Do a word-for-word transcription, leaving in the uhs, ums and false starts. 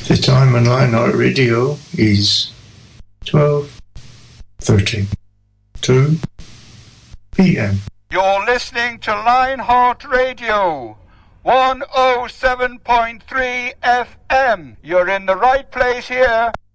The time on Lionheart Radio is twelve thirty-two p.m. You're listening to Lionheart Radio, one oh seven point three F M. You're in the right place here.